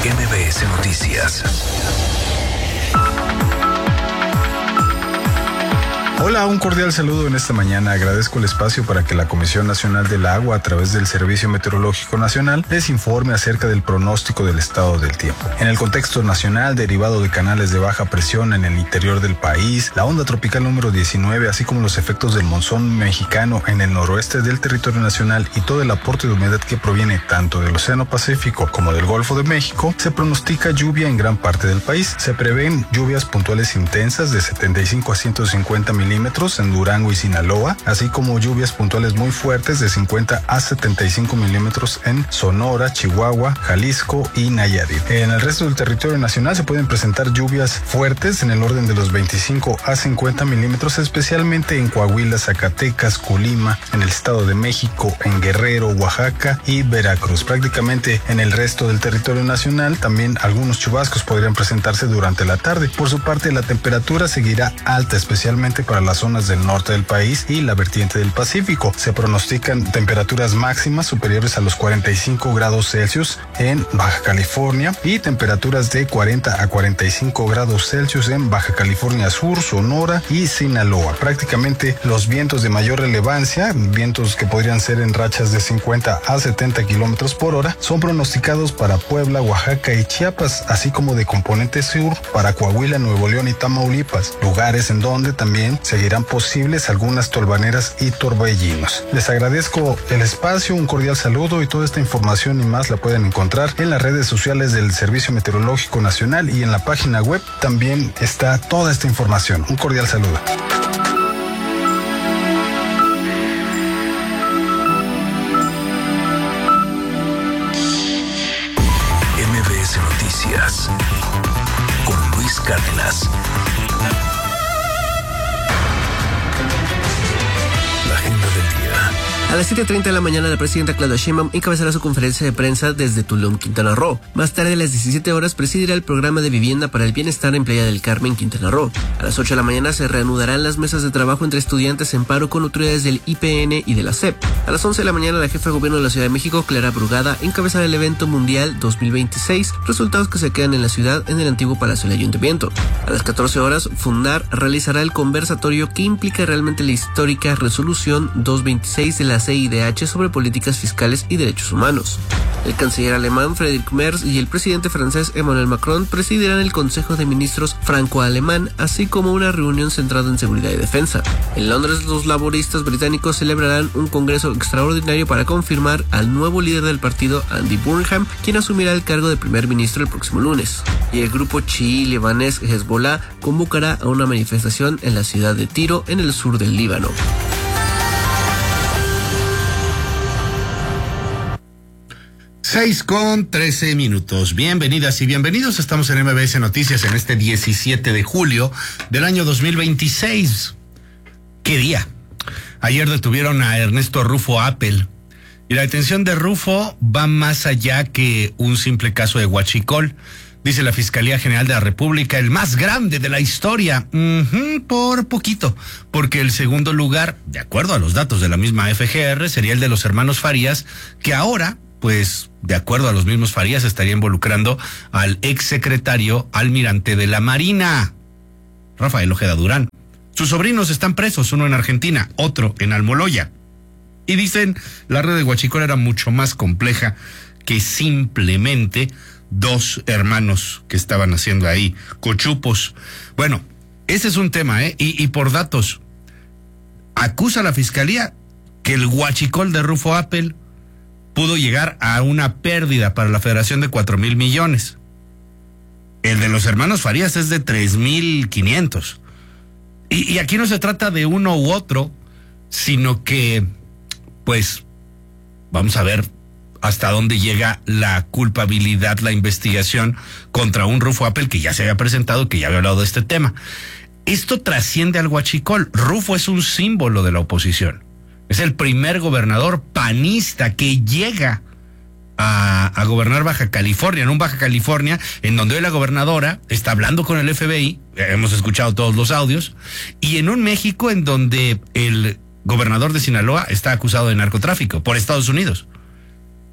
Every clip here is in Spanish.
MBS Noticias. Hola, un cordial saludo en esta mañana. Agradezco el espacio para que la Comisión Nacional del Agua, a través del Servicio Meteorológico Nacional, les informe acerca del pronóstico del estado del tiempo. En el contexto nacional, derivado de canales de baja presión en el interior del país, la onda tropical número 19, así como los efectos del monzón mexicano en el noroeste del territorio nacional y todo el aporte de humedad que proviene tanto del Océano Pacífico como del Golfo de México, se pronostica lluvia en gran parte del país. Se prevén lluvias puntuales intensas de 75 a 150 milímetros en Durango y Sinaloa, así como lluvias puntuales muy fuertes de 50 a 75 milímetros en Sonora, Chihuahua, Jalisco y Nayarit. En el resto del territorio nacional se pueden presentar lluvias fuertes en el orden de los 25 a 50 milímetros, especialmente en Coahuila, Zacatecas, Colima, en el Estado de México, en Guerrero, Oaxaca y Veracruz. Prácticamente en el resto del territorio nacional también algunos chubascos podrían presentarse durante la tarde. Por su parte, la temperatura seguirá alta, especialmente para las zonas del norte del país y la vertiente del Pacífico. Se pronostican temperaturas máximas superiores a los 45 grados Celsius en Baja California y temperaturas de 40 a 45 grados Celsius en Baja California Sur, Sonora y Sinaloa. Prácticamente los vientos de mayor relevancia, vientos que podrían ser en rachas de 50 a 70 kilómetros por hora, son pronosticados para Puebla, Oaxaca y Chiapas, así como de componente sur para Coahuila, Nuevo León y Tamaulipas, lugares en donde también seguirán posibles algunas tolvaneras y torbellinos. Les agradezco el espacio, un cordial saludo, y toda esta información y más la pueden encontrar en las redes sociales del Servicio Meteorológico Nacional y en la página web también está toda esta información. Un cordial saludo. MBS Noticias con Luis Cárdenas. A las 7:30 de la mañana, la presidenta Claudia Sheinbaum encabezará su conferencia de prensa desde Tulum, Quintana Roo. Más tarde, a las 17 horas, presidirá el programa de vivienda para el bienestar en Playa del Carmen, Quintana Roo. A las 8 de la mañana se reanudarán las mesas de trabajo entre estudiantes en paro con autoridades del IPN y de la SEP. A las 11 de la mañana, la jefa de gobierno de la Ciudad de México, Clara Brugada, encabezará el evento mundial 2026, resultados que se quedan en la ciudad en el antiguo Palacio del Ayuntamiento. A las 14 horas, Fundar realizará el conversatorio que implica realmente la histórica resolución 226 de la CIDH sobre políticas fiscales y derechos humanos. El canciller alemán Friedrich Merz y el presidente francés Emmanuel Macron presidirán el Consejo de Ministros franco-alemán, así como una reunión centrada en seguridad y defensa. En Londres, los laboristas británicos celebrarán un congreso extraordinario para confirmar al nuevo líder del partido, Andy Burnham, quien asumirá el cargo de primer ministro el próximo lunes. Y el grupo chií libanés Hezbollah convocará a una manifestación en la ciudad de Tiro, en el sur del Líbano. 6:13. Bienvenidas y bienvenidos. Estamos en MBS Noticias en este 17 de julio del año 2026. ¿Qué día? Ayer detuvieron a Ernesto Rufo Appel. Y la detención de Rufo va más allá que un simple caso de huachicol. Dice la Fiscalía General de la República, el más grande de la historia. Por poquito, porque el segundo lugar, de acuerdo a los datos de la misma FGR, sería el de los hermanos Farías, que ahora, pues, de acuerdo a los mismos Farías, estaría involucrando al exsecretario almirante de la Marina, Rafael Ojeda Durán. Sus sobrinos están presos, uno en Argentina, otro en Almoloya. Y dicen, la red de huachicol era mucho más compleja que simplemente dos hermanos que estaban haciendo ahí cochupos. Bueno, ese es un tema, y por datos, acusa a la Fiscalía que el huachicol de Rufo Appel pudo llegar a una pérdida para la Federación de 4,000 millones. El de los hermanos Farías es de 3,500. Y aquí no se trata de uno u otro, sino que, pues, vamos a ver hasta dónde llega la culpabilidad, la investigación contra un Rufo Appel que ya se había presentado, que ya había hablado de este tema. Esto trasciende al huachicol. Rufo es un símbolo de la oposición. Es el primer gobernador panista que llega a gobernar Baja California, en un Baja California en donde hoy la gobernadora está hablando con el FBI, hemos escuchado todos los audios, y en un México en donde el gobernador de Sinaloa está acusado de narcotráfico por Estados Unidos.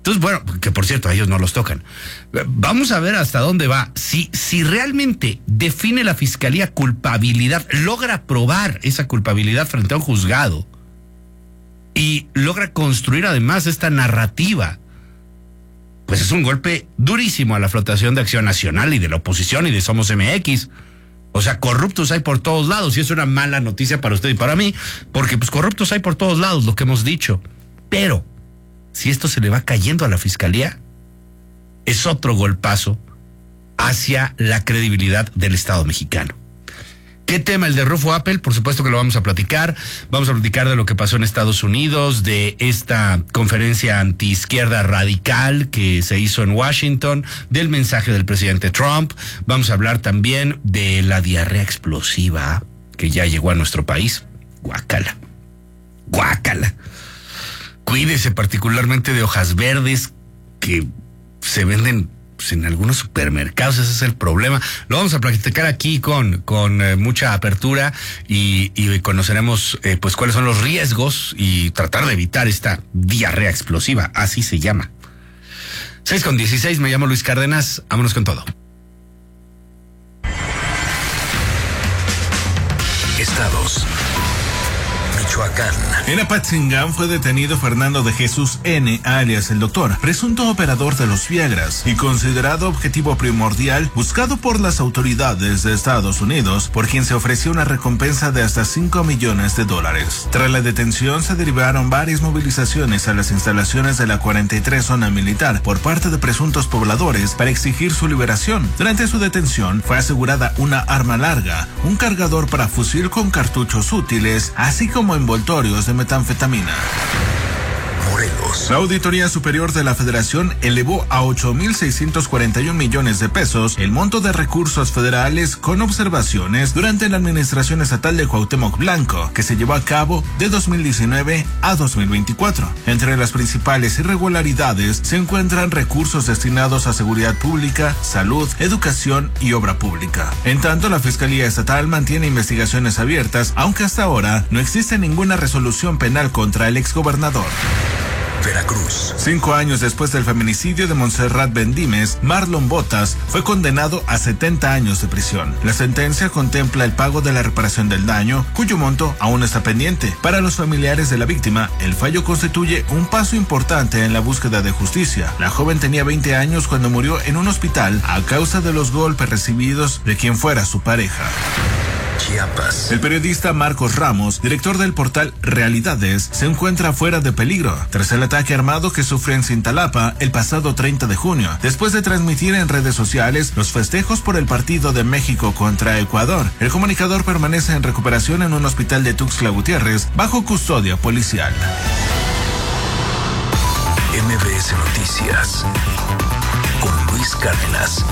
Entonces, bueno, que por cierto, a ellos no los tocan. Vamos a ver hasta dónde va. Si realmente define la fiscalía culpabilidad, logra probar esa culpabilidad frente a un juzgado y logra construir además esta narrativa, pues es un golpe durísimo a la flotación de Acción Nacional y de la oposición y de Somos MX. O sea, corruptos hay por todos lados y es una mala noticia para usted y para mí, porque pues corruptos hay por todos lados, lo que hemos dicho. Pero si esto se le va cayendo a la fiscalía, es otro golpazo hacia la credibilidad del Estado mexicano. ¿Qué tema? El de Rufo Appel, por supuesto que lo vamos a platicar. Vamos a platicar de lo que pasó en Estados Unidos, de esta conferencia antiizquierda radical que se hizo en Washington, del mensaje del presidente Trump. Vamos a hablar también de la diarrea explosiva que ya llegó a nuestro país. Guácala. Guácala. Cuídese particularmente de hojas verdes que se venden en algunos supermercados. Ese es el problema. Lo vamos a platicar aquí con mucha apertura y conoceremos pues cuáles son los riesgos y tratar de evitar esta diarrea explosiva, así se llama. 6:16, me llamo Luis Cárdenas, vámonos con todo. Estados. Michoacán. En Apatzingán fue detenido Fernando de Jesús N., alias el Doctor, presunto operador de los Viagras y considerado objetivo primordial buscado por las autoridades de Estados Unidos, por quien se ofreció una recompensa de hasta $5 millones. Tras la detención se derivaron varias movilizaciones a las instalaciones de la 43 zona militar por parte de presuntos pobladores para exigir su liberación. Durante su detención fue asegurada una arma larga, un cargador para fusil con cartuchos útiles, así como envoltorios de metanfetamina. Morelos. La Auditoría Superior de la Federación elevó a 8.641 millones de pesos el monto de recursos federales con observaciones durante la administración estatal de Cuauhtémoc Blanco, que se llevó a cabo de 2019 a 2024. Entre las principales irregularidades se encuentran recursos destinados a seguridad pública, salud, educación y obra pública. En tanto, la Fiscalía Estatal mantiene investigaciones abiertas, aunque hasta ahora no existe ninguna resolución penal contra el exgobernador. Veracruz. 5 años después del feminicidio de Montserrat Bendimes, Marlon Botas fue condenado a 70 años de prisión. La sentencia contempla el pago de la reparación del daño, cuyo monto aún está pendiente. Para los familiares de la víctima, el fallo constituye un paso importante en la búsqueda de justicia. La joven tenía 20 años cuando murió en un hospital a causa de los golpes recibidos de quien fuera su pareja. Chiapas. El periodista Marcos Ramos, director del portal Realidades, se encuentra fuera de peligro tras el ataque armado que sufrió en Cintalapa el pasado 30 de junio, después de transmitir en redes sociales los festejos por el partido de México contra Ecuador. El comunicador permanece en recuperación en un hospital de Tuxtla Gutiérrez bajo custodia policial. MBS Noticias con Luis Cárdenas.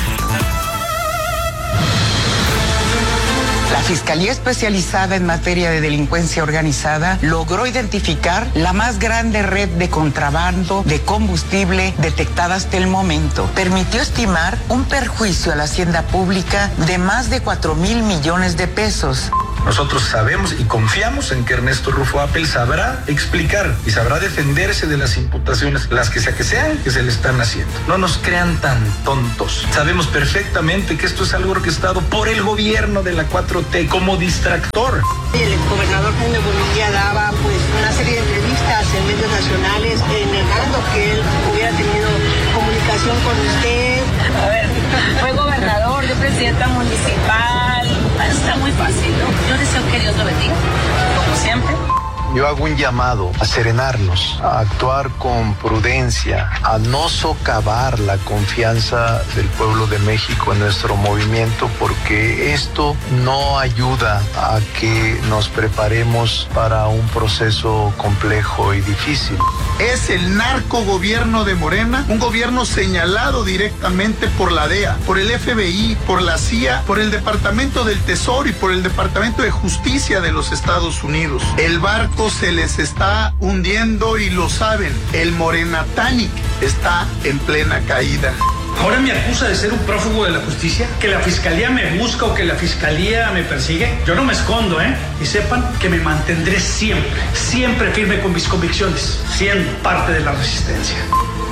La Fiscalía Especializada en Materia de Delincuencia Organizada logró identificar la más grande red de contrabando de combustible detectada hasta el momento. Permitió estimar un perjuicio a la hacienda pública de más de 4,000 millones de pesos. Nosotros sabemos y confiamos en que Ernesto Rufo Appel sabrá explicar y sabrá defenderse de las imputaciones, las que sean, que se le están haciendo. No nos crean tan tontos. Sabemos perfectamente que esto es algo orquestado por el gobierno de la 4T como distractor. El exgobernador Jaime Bonilla daba una serie de entrevistas en medios nacionales negando que él hubiera tenido comunicación con usted. A ver, fue gobernador, yo presidenta municipal. Está muy fácil, ¿no? Yo deseo que Dios lo bendiga, como siempre. Yo hago un llamado a serenarnos, a actuar con prudencia, a no socavar la confianza del pueblo de México en nuestro movimiento, porque esto no ayuda a que nos preparemos para un proceso complejo y difícil. Es el narcogobierno de Morena, un gobierno señalado directamente por la DEA, por el FBI, por la CIA, por el Departamento del Tesoro y por el Departamento de Justicia de los Estados Unidos. El barco se les está hundiendo y lo saben. El Morena Titanic está en plena caída. Ahora me acusa de ser un prófugo de la justicia, que la fiscalía me busca o que la fiscalía me persigue. Yo no me escondo, y sepan que me mantendré siempre firme con mis convicciones, siendo parte de la resistencia.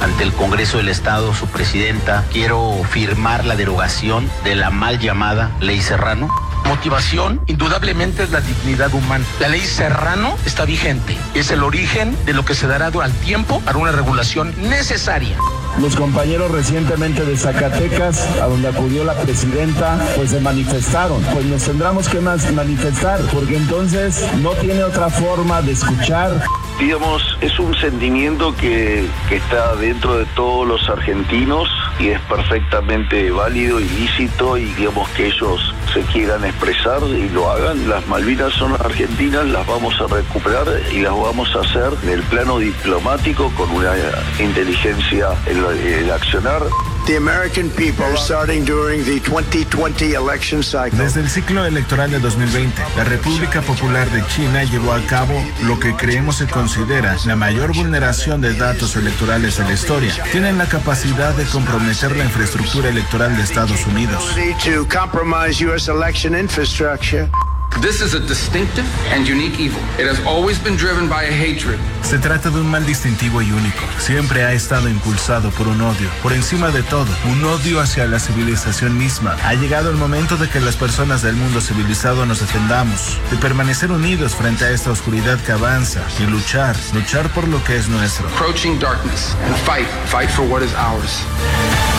ante el Congreso del Estado, su presidenta, quiero firmar la derogación de la mal llamada Ley Serrano. Motivación, indudablemente, es la dignidad humana. La ley Serrano está vigente. Es el origen de lo que se dará al tiempo para una regulación necesaria. Los compañeros recientemente de Zacatecas, a donde acudió la presidenta, pues se manifestaron. Pues nos tendremos que manifestar, porque entonces no tiene otra forma de escuchar. Digamos, es un sentimiento que está dentro de todos los argentinos y es perfectamente válido y lícito, y digamos que ellos se quieran expresar y lo hagan. Las Malvinas son argentinas, las vamos a recuperar y las vamos a hacer en el plano diplomático con una inteligencia en el accionar. The American people, starting during the 2020 election cycle. Desde el ciclo electoral de 2020, la República Popular de China llevó a cabo lo que creemos se considera la mayor vulneración de datos electorales de la historia. Tienen la capacidad de comprometer la infraestructura electoral de Estados Unidos. To compromise U.S. election infrastructure. This is a distinctive and unique evil. It has always been driven by a hatred. Se trata de un mal distintivo y único. Siempre ha estado impulsado por un odio. Por encima de todo, un odio hacia la civilización misma. Ha llegado el momento de que las personas del mundo civilizado nos defendamos, de permanecer unidos frente a esta oscuridad que avanza y luchar por lo que es nuestro. Approaching darkness and fight for what is ours.